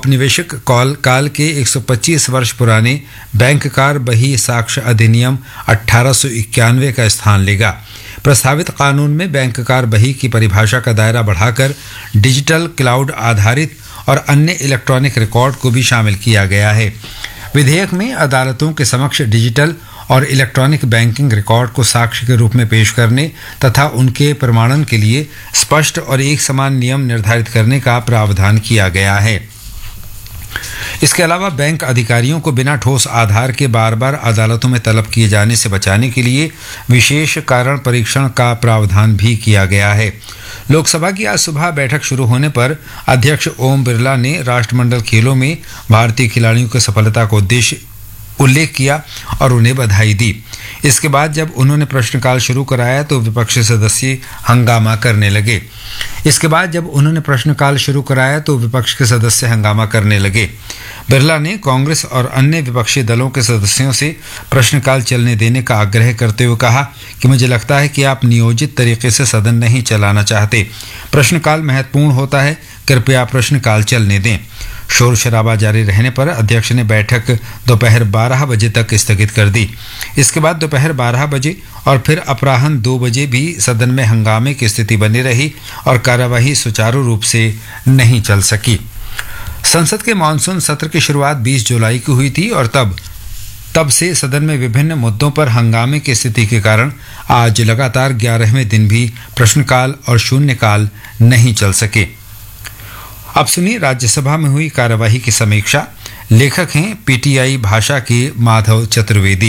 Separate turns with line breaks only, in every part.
औपनिवेशिक काल के 125 वर्ष पुराने बैंककार बही साक्ष्य अधिनियम 1891 का स्थान लेगा। प्रस्तावित कानून में बैंककार बही की परिभाषा का दायरा बढ़ाकर डिजिटल, क्लाउड आधारित और अन्य इलेक्ट्रॉनिक रिकॉर्ड को भी शामिल किया गया है। विधेयक में अदालतों के समक्ष डिजिटल और इलेक्ट्रॉनिक बैंकिंग रिकॉर्ड को साक्ष्य के रूप में पेश करने तथा उनके प्रमाणन के लिए स्पष्ट और एक समान नियम निर्धारित करने का प्रावधान किया गया है। इसके अलावा बैंक अधिकारियों को बिना ठोस आधार के बार बार अदालतों में तलब किए जाने से बचाने के लिए विशेष कारण परीक्षण का प्रावधान भी किया गया है। लोकसभा की आज सुबह बैठक शुरू होने पर अध्यक्ष ओम बिरला ने राष्ट्रमंडल खेलों में भारतीय खिलाड़ियों की सफलता को उल्लेख किया और उन्हें बधाई दी। इसके बाद जब उन्होंने प्रश्नकाल शुरू कराया तो विपक्षी सदस्य हंगामा करने लगे। बिरला ने कांग्रेस और अन्य विपक्षी दलों के सदस्यों से प्रश्नकाल चलने देने का आग्रह करते हुए कहा कि मुझे लगता है कि आप नियोजित तरीके से सदन नहीं चलाना चाहते। प्रश्नकाल महत्वपूर्ण होता है, कृपया प्रश्नकाल चलने दें। शोर शराबा जारी रहने पर अध्यक्ष ने बैठक दोपहर 12 बजे तक स्थगित कर दी। इसके बाद दोपहर 12 बजे और फिर अपराह्न 2 बजे भी सदन में हंगामे की स्थिति बनी रही और कार्यवाही सुचारू रूप से नहीं चल सकी। संसद के मानसून सत्र की शुरुआत 20 जुलाई को हुई थी और तब से सदन में विभिन्न मुद्दों पर हंगामे की स्थिति के कारण आज लगातार 11वें दिन भी प्रश्नकाल और शून्यकाल नहीं चल सके। अब सुनिए राज्यसभा में हुई कार्यवाही की समीक्षा। लेखक हैं पीटीआई भाषा के माधव चतुर्वेदी।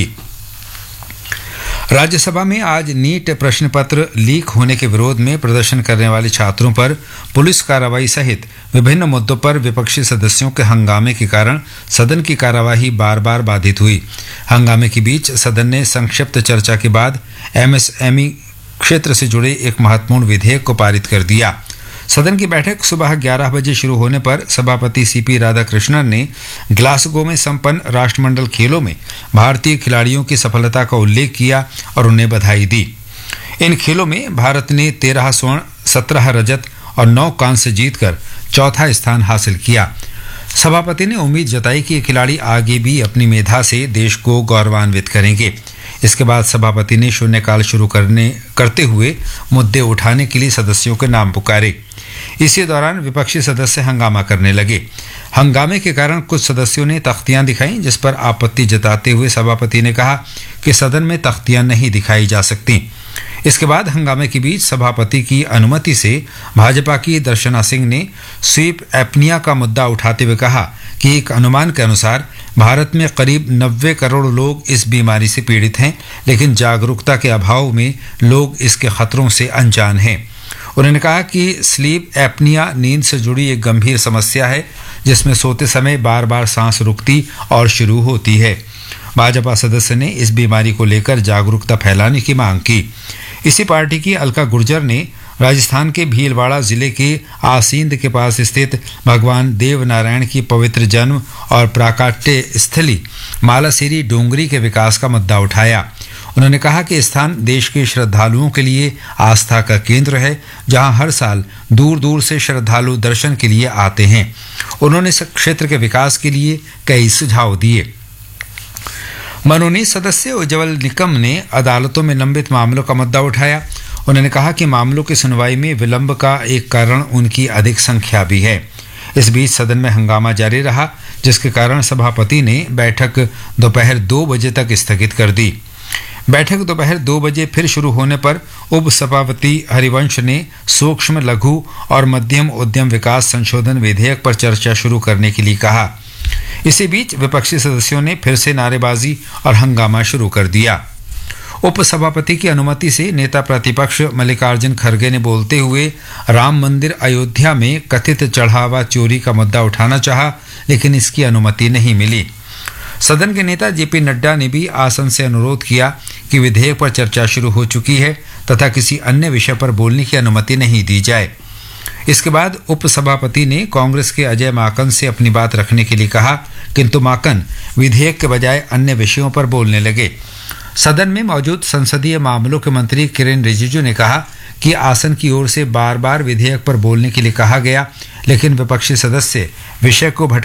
राज्यसभा में आज नीट प्रश्न पत्र लीक होने के विरोध में प्रदर्शन करने वाले छात्रों पर पुलिस कार्रवाई सहित विभिन्न मुद्दों पर विपक्षी सदस्यों के हंगामे के कारण सदन की कार्यवाही बार बार बाधित हुई। हंगामे के बीच सदन ने संक्षिप्त चर्चा के बाद एमएसएमई क्षेत्र से जुड़े एक महत्वपूर्ण विधेयक को पारित कर दिया। सदन की बैठक सुबह 11 बजे शुरू होने पर सभापति सीपी राधाकृष्णन ने ग्लासगो में संपन्न राष्ट्रमंडल खेलों में भारतीय खिलाड़ियों की सफलता का उल्लेख किया और उन्हें बधाई दी। इन खेलों में भारत ने 13 स्वर्ण, 17 रजत और 9 कांस्य जीतकर चौथा स्थान हासिल किया। सभापति ने उम्मीद जताई कि ये खिलाड़ी आगे भी अपनी मेधा से देश को गौरवान्वित करेंगे। इसके बाद सभापति ने शून्यकाल शुरू करते हुए मुद्दे उठाने के लिए सदस्यों के नाम पुकारे। इसी दौरान विपक्षी सदस्य हंगामा करने लगे। हंगामे के कारण कुछ सदस्यों ने तख्तियां दिखाई, जिस पर आपत्ति जताते हुए सभापति ने कहा कि सदन में तख्तियां नहीं दिखाई जा सकती। इसके बाद हंगामे के बीच सभापति की अनुमति से भाजपा की दर्शना सिंह ने स्लीप एपनिया का मुद्दा उठाते हुए कहा कि एक अनुमान के अनुसार भारत में करीब 90 करोड़ लोग इस बीमारी से पीड़ित हैं, लेकिन जागरूकता के अभाव में लोग इसके खतरों से अनजान हैं। उन्होंने कहा कि स्लीप एपनिया नींद से जुड़ी एक गंभीर समस्या है, जिसमें सोते समय बार बार सांस रुकती और शुरू होती है। भाजपा सदस्य ने इस बीमारी को लेकर जागरूकता फैलाने की मांग की। इसी पार्टी की अलका गुर्जर ने राजस्थान के भीलवाड़ा जिले के आसींद के पास स्थित भगवान देव नारायण की पवित्र जन्म और प्राकट्य स्थली मालासेरी डोंगरी के विकास का मुद्दा उठाया। उन्होंने कहा कि स्थान देश के श्रद्धालुओं के लिए आस्था का केंद्र है, जहां हर साल दूर दूर से श्रद्धालु दर्शन के लिए आते हैं। उन्होंने इस क्षेत्र के विकास के लिए कई सुझाव दिए। मनोनीत सदस्य उज्ज्वल निकम ने अदालतों में लंबित मामलों का मुद्दा उठाया। उन्होंने कहा कि मामलों की सुनवाई में विलंब का एक कारण उनकी अधिक संख्या भी है। इस बीच सदन में हंगामा जारी रहा, जिसके कारण सभापति ने बैठक दोपहर 2 बजे तक स्थगित कर दी। बैठक दोपहर 2 बजे फिर शुरू होने पर उप सभापति हरिवंश ने सूक्ष्म, लघु और मध्यम उद्यम विकास संशोधन विधेयक पर चर्चा शुरू करने के लिए कहा। इसी बीच विपक्षी सदस्यों ने फिर से नारेबाजी और हंगामा शुरू कर दिया। उप सभापति की अनुमति से नेता प्रतिपक्ष मल्लिकार्जुन खड़गे ने बोलते हुए राम मंदिर अयोध्या में कथित चढ़ावा चोरी का मुद्दा उठाना चाहा, लेकिन इसकी अनुमति नहीं मिली। सदन के नेता जेपी नड्डा ने भी आसन से अनुरोध किया कि विधेयक पर चर्चा शुरू हो चुकी है तथा किसी अन्य विषय पर बोलने की अनुमति नहीं दी जाए। इसके बाद उप सभापति ने कांग्रेस के अजय माकन से अपनी बात रखने के लिए कहा, किंतु माकन विधेयक के बजाय अन्य विषयों पर बोलने लगे। सदन में मौजूद संसदीय मामलों के मंत्री किरेन रिजिजू ने कहा कि आसन की ओर से बार बार विधेयक पर बोलने के लिए कहा गया, लेकिन विपक्षी सदस्य विषय को